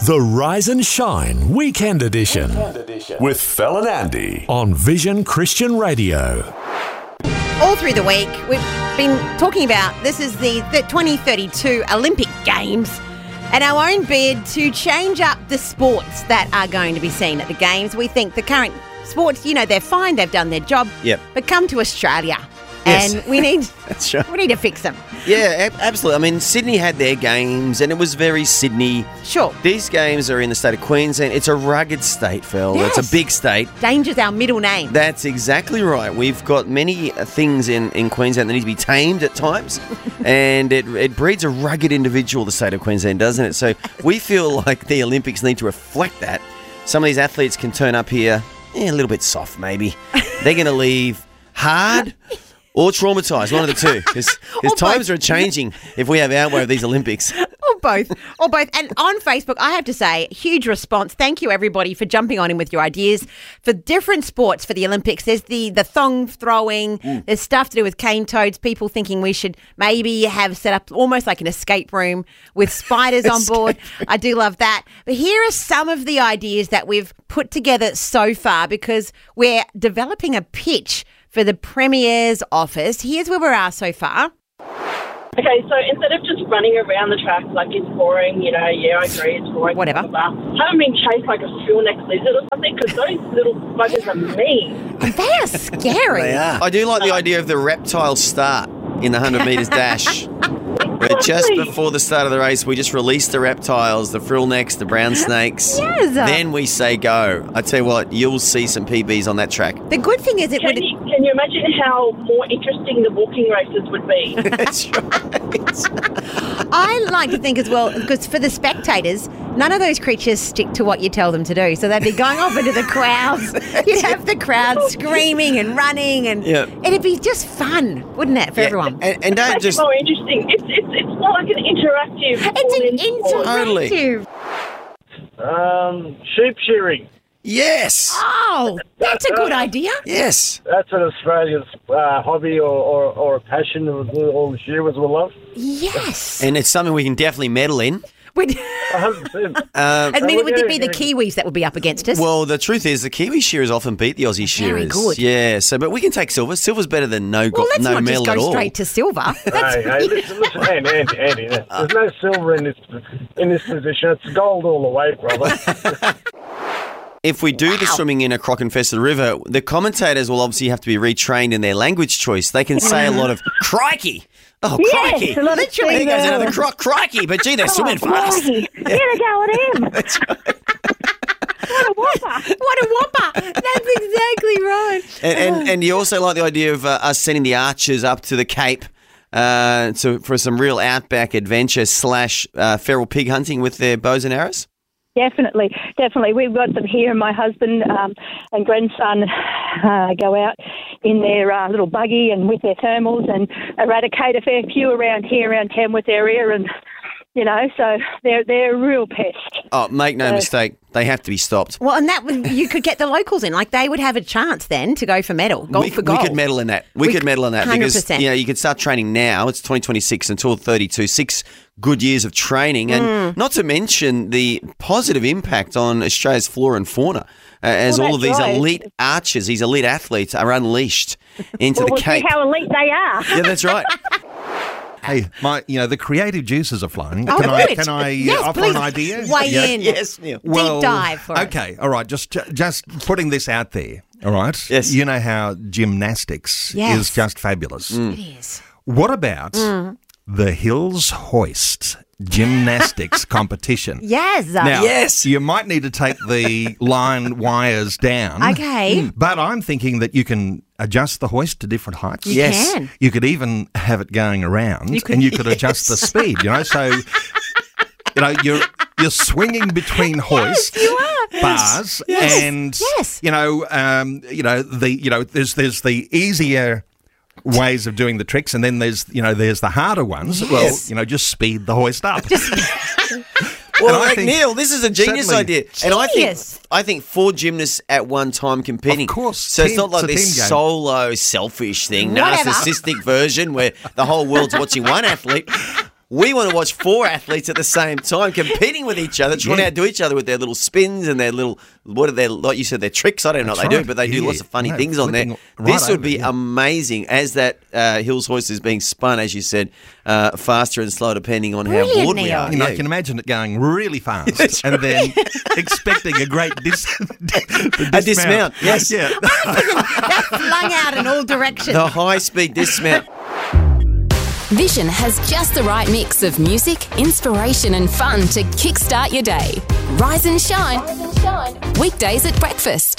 The Rise and Shine Weekend Edition with Fel and Andy on Vision Christian Radio. All through the week, we've been talking about this is the 2032 Olympic Games and our own bid to change up the sports that are going to be seen at the Games. We think the current sports, they're fine, they've done their job, but come to Australia. Yes. And we need That's right. we need to fix them. Yeah, absolutely. I mean, Sydney had their games, and it was very Sydney. Sure. These games are in the state of Queensland. It's a rugged state, Phil. Yes. It's a big state. Danger's our middle name. That's exactly right. We've got many things in Queensland that need to be tamed at times, and it breeds a rugged individual, the state of Queensland, doesn't it? So we feel like the Olympics need to reflect that. Some of these athletes can turn up here a little bit soft, maybe. They're going to leave hard or traumatised, one of the two, because times are changing if we have our way of these Olympics. Or both. And on Facebook, I have to say, huge response. Thank you, everybody, for jumping on in with your ideas for different sports for the Olympics. There's the thong throwing. There's stuff to do with cane toads. People thinking we should maybe have set up almost like an escape room with spiders on board. I do love that. But here are some of the ideas that we've put together so far because we're developing a pitch for the Premier's office. Here's where we are so far. Okay, so instead of just running around the track like it's boring, I agree, it's boring. Whatever. Blah, blah, blah. Haven't been chased like a full-neck lizard or something because those little buggers are mean. They are scary. They are. I do like the idea of the reptile start in the 100 metres dash. Where just before the start of the race, we just release the reptiles, the frill necks, the brown snakes. Yes. Then we say go. I tell you what, you'll see some PBs on that track. The good thing is Can you imagine how more interesting the walking races would be? That's right. I like to think as well, because for the spectators, none of those creatures stick to what you tell them to do. So they'd be going off into the crowds. You'd have the crowd screaming and running, and it'd be just fun, wouldn't it, for everyone? And don't It's just... more interesting. It's more like an interactive. It's an Totally. interactive. Sheep shearing. Yes. Oh, that's a good idea. Yes. That's an Australian hobby or a passion that all the shearers will love. Yes. And it's something we can definitely medal in. 100%. I mean, would it be the Kiwis that would be up against us? Well, the truth is the Kiwi shearers often beat the Aussie shearers. Very good. Yeah, but we can take silver. Silver's better than no let's not medal just at go all. straight to silver. Hey, listen, Andy, there's no silver in this position. It's gold all the way, brother. If we do the swimming in a croc-infested river, the commentators will obviously have to be retrained in their language choice. They can say a lot of crikey. Oh, crikey. Yes, a lot of Literally, there goes another croc, crikey. But gee, they're swimming fast. Crikey. Get a go at him. That's right. What a whopper. That's exactly right. And you also like the idea of us sending the archers up to the Cape for some real outback adventure / feral pig hunting with their bows and arrows? Definitely. We've got them here, and my husband and grandson go out in their little buggy and with their thermals and eradicate a fair few around here, around Tamworth area, and so they're a real pest. Oh, make no mistake, they have to be stopped. Well, and you could get the locals in. Like, they would have a chance then to go for medal, gold for gold. We could medal in that. We could medal in that 100%. because you could start training now. It's 2026 until 32. 6 good years of training, and not to mention the positive impact on Australia's flora and fauna as all of these elite archers, these elite athletes are unleashed into the Cape. See how elite they are. Yeah, that's right. Hey, the creative juices are flowing. Oh, good. Can I Yes, offer please. an idea? Weigh in. Yes, Neil. Deep dive for it. Okay, all right. Just putting this out there. All right. Yes. You know how gymnastics is just fabulous. It is. What about the Hills Hoist gymnastics competition? Yes. Now, Yes. you might need to take the line wires down. Okay. But I'm thinking that you can adjust the hoist to different heights. You Yes. can. You could even have it going around, and you could adjust the speed. So you're swinging between hoist bars, and Yes. there's the easier ways of doing the tricks, and then there's the harder ones. Yes. Well, just speed the hoist up. Well, And I like think Neil, this is a genius certainly- idea. And Genius. I think 4 gymnasts at one time competing. Of course. So it's not like It's a this team game. solo, selfish thing, Whatever. narcissistic version where the whole world's watching one athlete. We want to watch 4 athletes at the same time competing with each other, trying to outdo each other with their little spins and their little, what are their, like you said, their tricks. I don't know what they do, but they do lots of funny things on there. This would be amazing as that Hills hoist is being spun, as you said, faster and slower depending on how bored we are. You know, I can imagine it going really fast and then expecting a great dismount. Yes. Yeah. That's flung out in all directions. The high-speed dismount. Vision has just the right mix of music, inspiration and fun to kickstart your day. Rise and shine. Weekdays at breakfast.